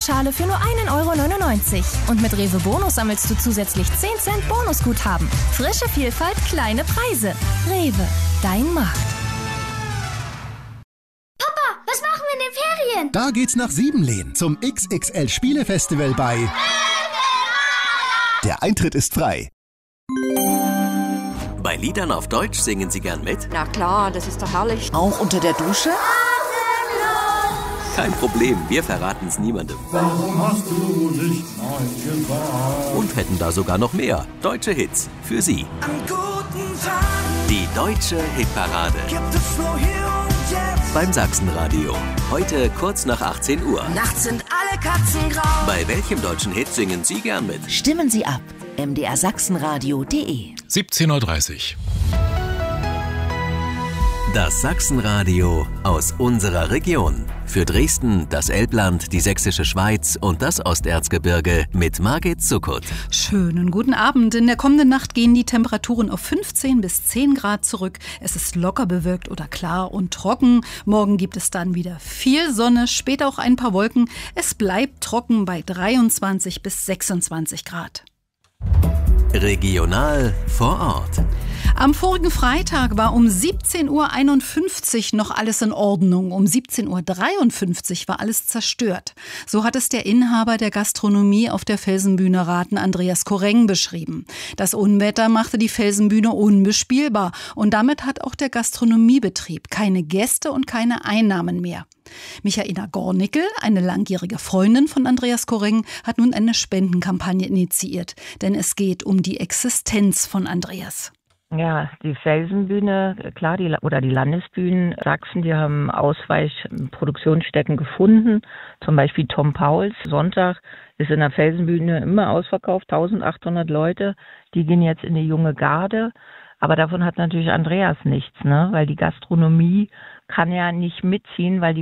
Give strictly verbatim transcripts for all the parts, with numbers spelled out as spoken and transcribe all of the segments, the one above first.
Nussschale für nur ein Euro neunundneunzig. Und mit Rewe Bonus sammelst du zusätzlich zehn Cent Bonusguthaben. Frische Vielfalt, kleine Preise. Rewe, dein Markt. Papa, was machen wir in den Ferien? Da geht's nach Siebenlehn zum X X L-Spielefestival bei... Der Eintritt ist frei. Bei Liedern auf Deutsch singen Sie gern mit? Na klar, das ist doch herrlich. Auch unter der Dusche? Kein Problem, wir verraten es niemandem. Warum hast du nicht Nein gesagt? Und hätten da sogar noch mehr deutsche Hits für Sie. An guten Tagen Die Deutsche Hitparade gibt es nur hier und jetzt. beim Sachsenradio. Heute kurz nach achtzehn Uhr. Nachts sind alle Katzen grau. Bei welchem deutschen Hit singen Sie gern mit? Stimmen Sie ab. m d r sachsenradio punkt d e siebzehn Uhr dreißig. Das Sachsenradio aus unserer Region. Für Dresden, das Elbland, die Sächsische Schweiz und das Osterzgebirge mit Margit Zuckert. Schönen guten Abend. In der kommenden Nacht gehen die Temperaturen auf fünfzehn bis zehn Grad zurück. Es ist locker bewölkt oder klar und trocken. Morgen gibt es dann wieder viel Sonne, später auch ein paar Wolken. Es bleibt trocken bei dreiundzwanzig bis sechsundzwanzig Grad. Regional vor Ort. Am vorigen Freitag war um siebzehn Uhr einundfünfzig noch alles in Ordnung. Um siebzehn Uhr dreiundfünfzig war alles zerstört. So hat es der Inhaber der Gastronomie auf der Felsenbühne Raten, Andreas Koreng, beschrieben. Das Unwetter machte die Felsenbühne unbespielbar. Und damit hat auch der Gastronomiebetrieb keine Gäste und keine Einnahmen mehr. Michaela Gornickel, eine langjährige Freundin von Andreas Koreng, hat nun eine Spendenkampagne initiiert. Denn es geht um die Existenz von Andreas. Ja, die Felsenbühne, klar, die, oder die Landesbühnen Sachsen, die haben Ausweichproduktionsstätten gefunden. Zum Beispiel Tom Pauls. Sonntag ist in der Felsenbühne immer ausverkauft, eintausendachthundert Leute. Die gehen jetzt in die junge Garde. Aber davon hat natürlich Andreas nichts, ne? Weil die Gastronomie kann ja nicht mitziehen, weil die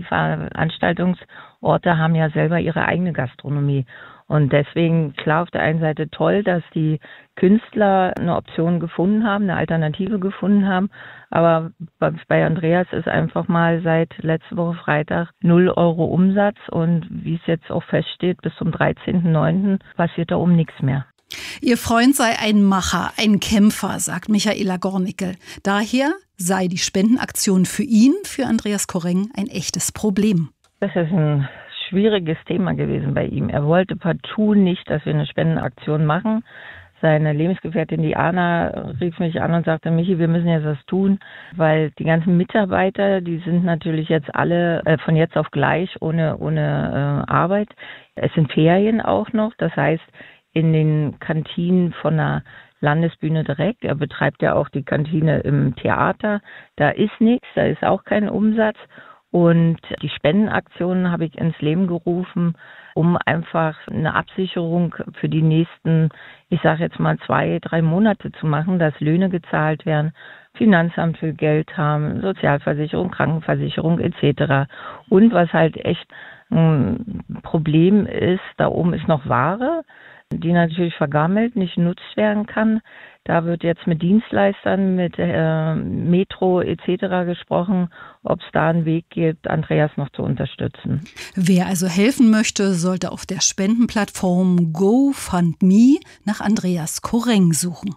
Veranstaltungsorte haben ja selber ihre eigene Gastronomie. Und deswegen, klar, auf der einen Seite toll, dass die Künstler eine Option gefunden haben, eine Alternative gefunden haben. Aber bei Andreas ist einfach mal seit letzte Woche Freitag null Euro Umsatz. Und wie es jetzt auch feststeht, bis zum dreizehnten neunten passiert da um nichts mehr. Ihr Freund sei ein Macher, ein Kämpfer, sagt Michaela Gornickel. Daher sei die Spendenaktion für ihn, für Andreas Koreng, ein echtes Problem. Das ist ein schwieriges Thema gewesen bei ihm. Er wollte partout nicht, dass wir eine Spendenaktion machen. Seine Lebensgefährtin Diana rief mich an und sagte, Michi, wir müssen jetzt was tun, weil die ganzen Mitarbeiter, die sind natürlich jetzt alle äh, von jetzt auf gleich ohne, ohne äh, Arbeit. Es sind Ferien auch noch, das heißt, in den Kantinen von der Landesbühne direkt. Er betreibt ja auch die Kantine im Theater. Da ist nichts, da ist auch kein Umsatz. Und die Spendenaktionen habe ich ins Leben gerufen, um einfach eine Absicherung für die nächsten, ich sage jetzt mal zwei, drei Monate zu machen, dass Löhne gezahlt werden, Finanzamt will Geld haben, Sozialversicherung, Krankenversicherung et cetera. Und was halt echt ein Problem ist, da oben ist noch Ware, die natürlich vergammelt, nicht genutzt werden kann. Da wird jetzt mit Dienstleistern, mit äh, Metro et cetera gesprochen, ob es da einen Weg gibt, Andreas noch zu unterstützen. Wer also helfen möchte, sollte auf der Spendenplattform GoFundMe nach Andreas Koreng suchen.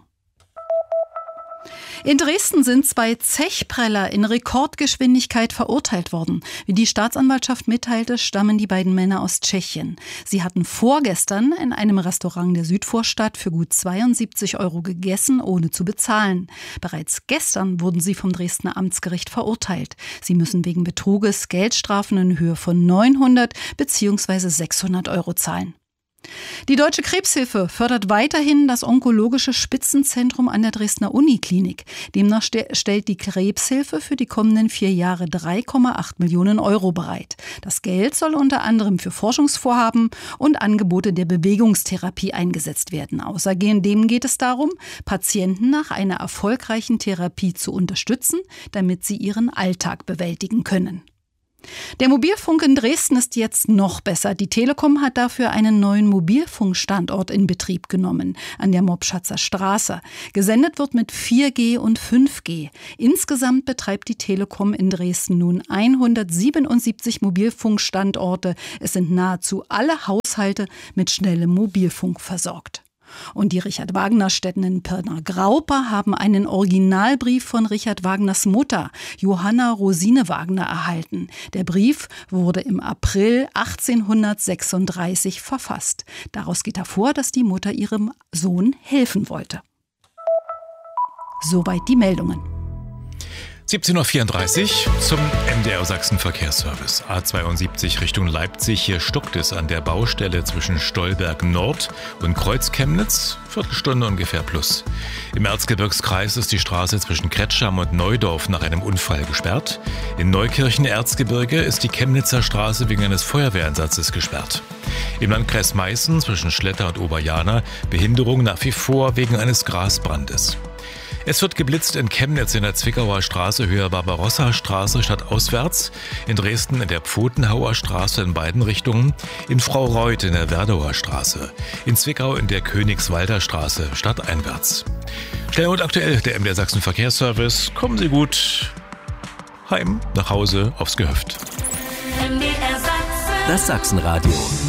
In Dresden sind zwei Zechpreller in Rekordgeschwindigkeit verurteilt worden. Wie die Staatsanwaltschaft mitteilte, stammen die beiden Männer aus Tschechien. Sie hatten vorgestern in einem Restaurant der Südvorstadt für gut zweiundsiebzig Euro gegessen, ohne zu bezahlen. Bereits gestern wurden sie vom Dresdner Amtsgericht verurteilt. Sie müssen wegen Betruges Geldstrafen in Höhe von neunhundert bzw. sechshundert Euro zahlen. Die Deutsche Krebshilfe fördert weiterhin das onkologische Spitzenzentrum an der Dresdner Uniklinik. Demnach ste- stellt die Krebshilfe für die kommenden vier Jahre drei Komma acht Millionen Euro bereit. Das Geld soll unter anderem für Forschungsvorhaben und Angebote der Bewegungstherapie eingesetzt werden. Außerdem geht es darum, Patienten nach einer erfolgreichen Therapie zu unterstützen, damit sie ihren Alltag bewältigen können. Der Mobilfunk in Dresden ist jetzt noch besser. Die Telekom hat dafür einen neuen Mobilfunkstandort in Betrieb genommen, an der Mobschatzer Straße. Gesendet wird mit vier G und fünf G. Insgesamt betreibt die Telekom in Dresden nun hundertsiebenundsiebzig Mobilfunkstandorte. Es sind nahezu alle Haus Haushalte mit schnellem Mobilfunk versorgt. Und die Richard-Wagner-Stätten in Pirna-Graupa haben einen Originalbrief von Richard Wagners Mutter, Johanna Rosine Wagner, erhalten. Der Brief wurde im April achtzehnhundertsechsunddreißig verfasst. Daraus geht hervor, dass die Mutter ihrem Sohn helfen wollte. Soweit die Meldungen. siebzehn Uhr vierunddreißig zum M D R Sachsen Verkehrsservice. A zweiundsiebzig Richtung Leipzig. Hier stockt es an der Baustelle zwischen Stolberg Nord und Kreuzchemnitz. Viertelstunde ungefähr plus. Im Erzgebirgskreis ist die Straße zwischen Kretscham und Neudorf nach einem Unfall gesperrt. In Neukirchen-Erzgebirge ist die Chemnitzer Straße wegen eines Feuerwehreinsatzes gesperrt. Im Landkreis Meißen zwischen Schletter und Oberjana Behinderung nach wie vor wegen eines Grasbrandes. Es wird geblitzt in Chemnitz in der Zwickauer Straße Höhe Barbarossa-Straße stadtauswärts, in Dresden in der Pfotenhauer Straße in beiden Richtungen, in Fraureuth in der Werdauer Straße, in Zwickau in der Königswalder Straße stadteinwärts. Schnell und aktuell der M D R Sachsen Verkehrsservice. Kommen Sie gut heim, nach Hause, aufs Gehöft. Das Sachsenradio.